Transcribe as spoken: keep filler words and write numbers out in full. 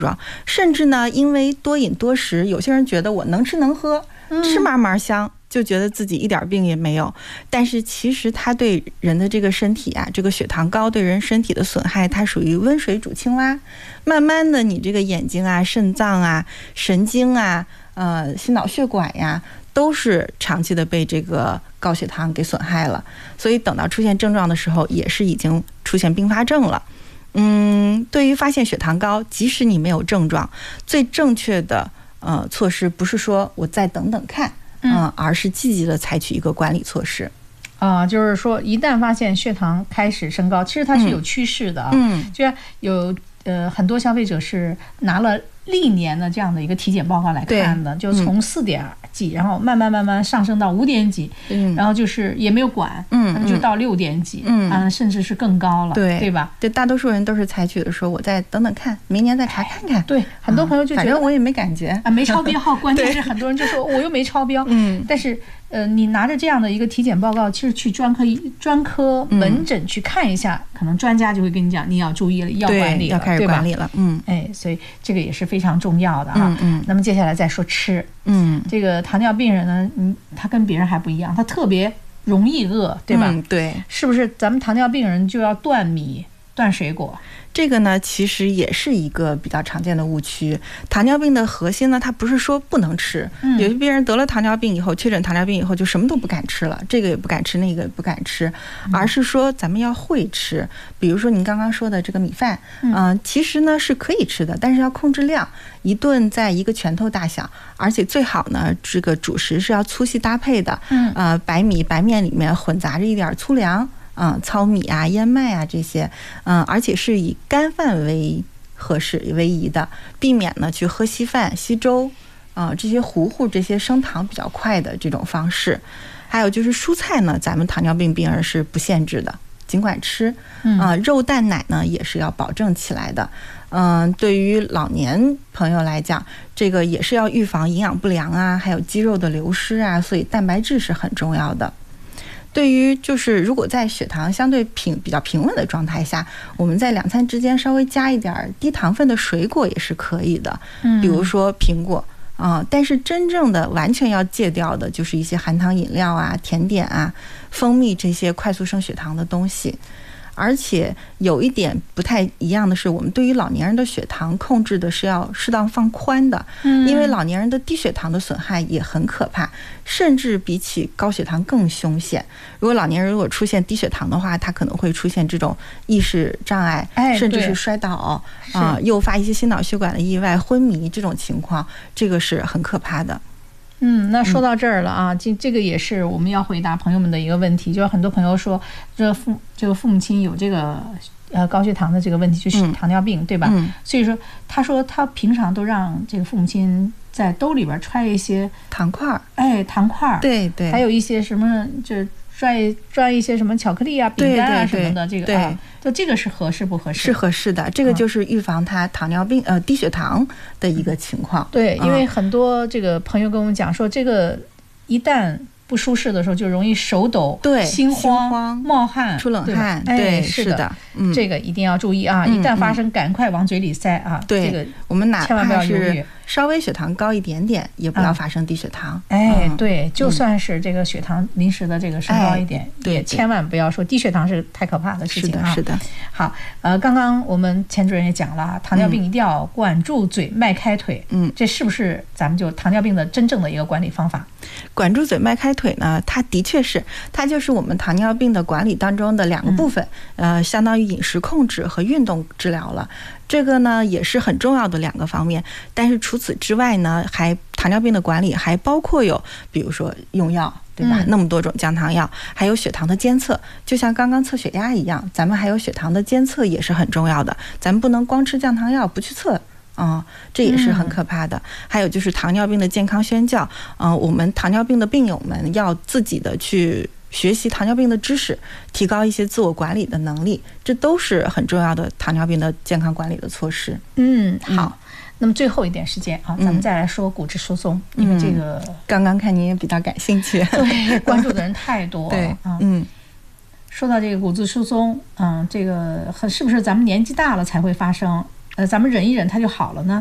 甚至呢，因为多饮多食，有些人觉得我能吃能喝，吃嘛嘛香，就觉得自己一点病也没有。但是其实它对人的这个身体啊，这个血糖高对人身体的损害，它属于温水煮青蛙。慢慢的，你这个眼睛啊、肾脏啊、神经啊、呃、心脑血管呀，都是长期的被这个高血糖给损害了。所以等到出现症状的时候，也是已经出现并发症了。嗯，对于发现血糖高，即使你没有症状，最正确的呃措施不是说我再等等看，嗯、呃，而是积极的采取一个管理措施。 啊，就是说，一旦发现血糖开始升高，其实它是有趋势的啊。嗯，就有呃很多消费者是拿了历年的这样的一个体检报告来看的，就从四点几，然后慢慢慢慢上升到五点几，嗯，然后就是也没有管，嗯，就到六点几，嗯，啊，甚至是更高了，对对吧？ 对，大多数人都是采取的说，我再等等看，明年再查看看。 对，很多朋友就觉得、 啊、反正我也没感觉啊，没超标。关键是很多人就说我又没超标，嗯，但是呃，你拿着这样的一个体检报告，其实去专科专科门诊去看一下，嗯、可能专家就会跟你讲，你要注意了，要管理了， 要开始管理了，嗯， 哎，所以这个也是非常重要的啊。嗯嗯。那么接下来再说吃，嗯，这个糖尿病人呢，嗯，他跟别人还不一样，他特别容易饿，对吧？ 嗯，对， 是不是？咱们糖尿病人就要断米、断水果？ 这个呢，其实也是一个比较常见的误区。糖尿病的核心呢，它不是说不能吃，嗯、有些病人得了糖尿病以后，确诊糖尿病以后，就什么都不敢吃了，这个也不敢吃，那个也不敢吃，而是说咱们要会吃。比如说您刚刚说的这个米饭，嗯、呃，其实呢是可以吃的，但是要控制量，一顿在一个拳头大小，而且最好呢，这个主食是要粗细搭配的，嗯，呃，白米白面里面混杂着一点粗粮。嗯，糙米啊、燕麦啊这些，嗯，而且是以干饭为合适为宜的，避免呢去喝稀饭、稀粥，啊、呃，这些糊糊、这些升糖比较快的这种方式。还有就是蔬菜呢，咱们糖尿病病人是不限制的，尽管吃，啊、呃，肉蛋奶呢也是要保证起来的。嗯、呃，对于老年朋友来讲，这个也是要预防营养不良啊，还有肌肉的流失啊，所以蛋白质是很重要的。对于就是如果在血糖相对平比较平稳的状态下，我们在两餐之间稍微加一点低糖分的水果也是可以的，比如说苹果啊、呃。但是真正的完全要戒掉的就是一些含糖饮料啊、甜点啊、蜂蜜这些快速升血糖的东西。而且有一点不太一样的是，我们对于老年人的血糖控制的是要适当放宽的，因为老年人的低血糖的损害也很可怕，甚至比起高血糖更凶险。如果老年人如果出现低血糖的话，他可能会出现这种意识障碍，甚至是摔倒啊、呃，诱发一些心脑血管的意外、昏迷这种情况，这个是很可怕的。 嗯，那说到这儿了啊，这这个也是我们要回答朋友们的一个问题，就是很多朋友说，这父这个父母亲有这个呃高血糖的这个问题，就是糖尿病，嗯、对吧？嗯、所以说，他说他平常都让这个父母亲在兜里边揣一些糖块， 哎，糖块， 对对， 还有一些什么就是拽拽一些什么巧克力啊、饼干啊什么的，这个啊，就这个是合适不合适？ 是合适的，这个就是预防他糖尿病呃低血糖的一个情况。 对，因为很多这个朋友跟我们讲说，这个一旦不舒适的时候，就容易手抖、 对、 心慌、 心慌冒汗、 出冷汗， 对， 对， 是的， 嗯，这个一定要注意啊！一旦发生，赶快往嘴里塞啊！ 对， 这个我们哪千万不要犹豫。 是稍微血糖高一点点，也不要发生低血糖。 哎，对，就算是这个血糖临时的这个升高一点，也千万不要说低血糖是太可怕的事情啊！ 是的，是的。 好，呃，刚刚我们钱主任也讲了，糖尿病一定要管住嘴，迈开腿。嗯，这是不是咱们就糖尿病的真正的一个管理方法？ 管住嘴，迈开腿呢，它的确是，它就是我们糖尿病的管理当中的两个部分，嗯、呃，相当于饮食控制和运动治疗了。这个呢也是很重要的两个方面，但是除此之外呢，还糖尿病的管理还包括有，比如说用药，对吧？嗯、那么多种降糖药，还有血糖的监测，就像刚刚测血压一样，咱们还有血糖的监测也是很重要的，咱们不能光吃降糖药不去测。啊、嗯，这也是很可怕的。还有就是糖尿病的健康宣教，嗯、呃，我们糖尿病的病友们要自己的去学习糖尿病的知识，提高一些自我管理的能力，这都是很重要的糖尿病的健康管理的措施。 嗯，好。嗯、那么最后一点时间啊，咱们再来说骨质疏松，嗯、因为这个刚刚看您也比较感兴趣， 对，关注的人太多了。 对， 啊、 嗯。 说到这个骨质疏松，嗯，这个是不是咱们年纪大了才会发生？ 呃咱们忍一忍它就好了呢？